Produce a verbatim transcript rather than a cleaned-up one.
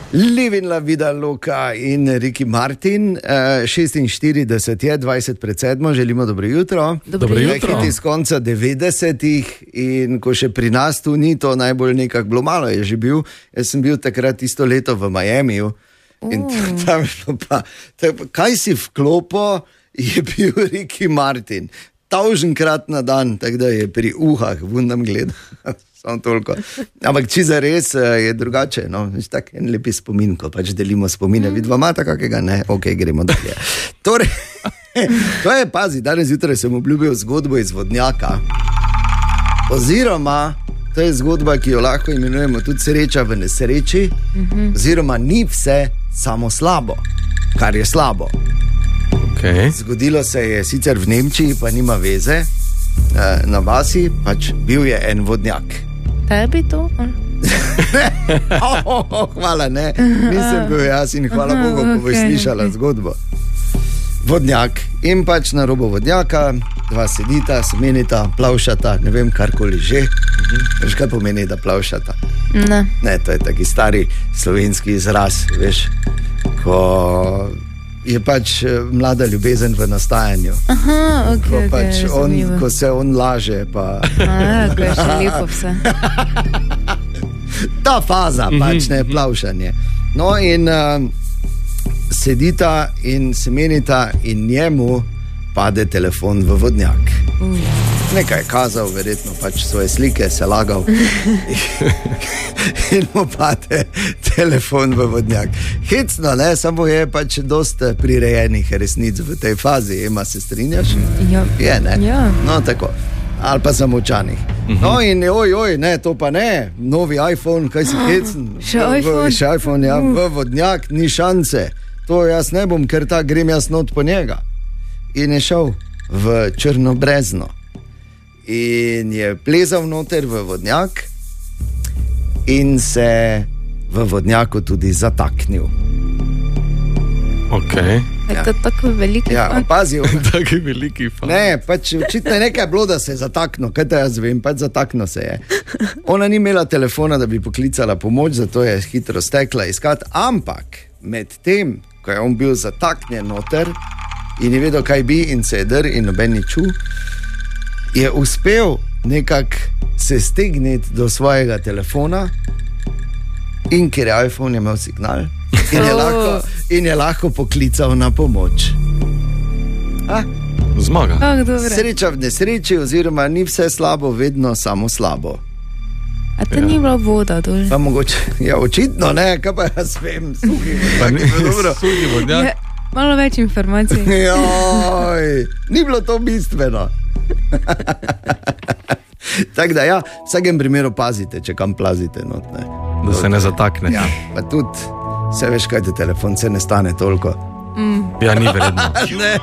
Livin la vida loca in Ricky Martin, šestinštirideset je, dvajset pred sedmo, želimo dobro jutro. Dobro jutro. Hiti iz konca devetdesetih in ko še pri nas tu ni to najbolj nekako bilo malo, je že bil, jaz sem bil takrat isto leto v Miamiju in uh. tam je bilo pa, kaj si vklopo, je bil Ricky Martin, tavženkrat na dan, tako da je pri uhah, vundam gleda. Samo toliko. Ampak če za res je drugače, no, tak en lepi spomin, ko pač delimo spomine, vidva mata kakega, ne, ok, gremo dalje. Torej, to je, pazi, danes jutraj sem obljubil zgodbo iz Vodnjaka, oziroma, to je zgodba, ki jo lahko imenujemo tudi sreča v nesreči, oziroma ni vse samo slabo, kar je slabo. Okay. Zgodilo se je sicer v Nemčiji, pa nima veze, na vasi, pač bil je en vodnjak. Tebi to? oh, oh, oh, hvala, ne, nisem bil jaz in hvala Aha, Bogu, ko okay, boš slišala okay. zgodbo. Vodnjak in pač na robu vodnjaka, dva sedita, se menita, plavšata, ne vem, karkoli že. Uh-huh. Veš, kaj pomeni, da plavšata? Ne. Ne, to je taki stari slovenski izraz, veš, ko je pač mlada ljubezen v nastajanju. Aha, ok, ko, pač okay, on, ko se on laže, pa... A, ko je še lepo vse. Ta faza, pač ne, plavšanje. No in uh, sedita in se menita in njemu pade telefon v vodnjak. Uh. Nekaj je kazal, verjetno pač svoje slike, se lagal in mu pade telefon v vodnjak. Hecno, ne, samo je pač dosta prirejenih resnic v tej fazi, Ema, se strinjaš? Ja. Je, ne? Ja. No, tako. Ali pa zamočanih. Uh-huh. No in oj, oj, ne, to pa ne, novi iPhone, kaj si hecen? Še iPhone? Še iPhone, ja, uh. v vodnjak, ni šanse. To jaz ne bom, ker ta grem jaz not po njega. In je šel v črno brezno. In je plezal noter v vodnjak in se v vodnjaku tudi zataknil. Ok. Je to tako veliki ja, fan? Pazi, on... Taki veliki fan. Ne, pač očitno je nekaj bilo, da se je zataknil, kaj te jaz vem, pač zataknil se je. Ona ni imela telefona, da bi poklicala pomoč, zato je hitro stekla iskat, ampak med tem, ko je on bil zataknjen noter in je vedel, kaj bi in se je drl in noben ni čul, je uspel nekako se stegniti do svojega telefona in ker je iPhone je imel signal in je, lahko, in je lahko poklical na pomoč. A? Zmaga. Oh, Sreča v nesreči oziroma ni vse slabo, vedno samo slabo. A to ja. Ni bila voda dol? Pa mogoče, ja očitno ne, kaj pa jaz vem, suhi vodnjak. Suhi vodnjak. Ja, malo več informacij. Joj, ni bilo to bistveno. Tako da ja, v vsakem primeru pazite, če kam plazite not, ne. Da se ne zatakne. Ja, pa tudi, vse veš, kaj te telefon se ne stane toliko. Mm. Ja, ni vredno. Ne.